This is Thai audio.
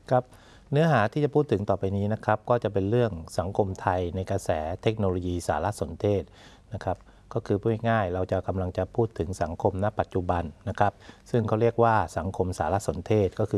ครับเนื้อหาที่จะพูดถึงต่อไปนี้นะครับก็จะเป็นเรื่องสังคมไทยในกระแสเทคโนโลยีสารสนเทศนะครับก็คือพูดง่ายๆเราจะกำลังจะพูดถึงสังคมณปัจจุบันนะครับซึ่งเขาเรียกว่าสังคมสารสนเทศก็คือ